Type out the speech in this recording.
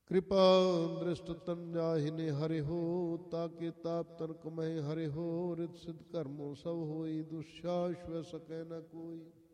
कृपा दृष्ट तन जाहिने हरे हो, ताके ताप तन कमहि हरे हो। रित सिद्ध कर्मो सब होई, दुष्साहस सकै न कोई।